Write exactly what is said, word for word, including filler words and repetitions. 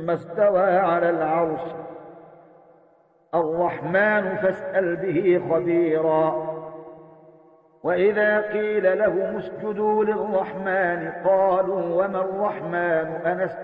ثم استوى على العرش الرحمن فاسأل به خبيرا. وإذا قيل لهم اسجدوا للرحمن قالوا وما الرحمن أنسجد